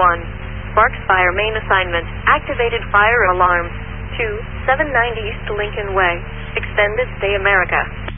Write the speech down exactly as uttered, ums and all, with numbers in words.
one. Sparks Fire main assignment. Activated fire alarm. two, seven ninety East Lincoln Way. Extended Stay America.